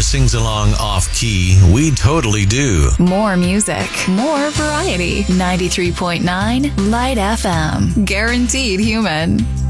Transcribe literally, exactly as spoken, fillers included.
sings along off key, we totally do. More music, more variety. ninety-three point nine Light F M. Guaranteed human.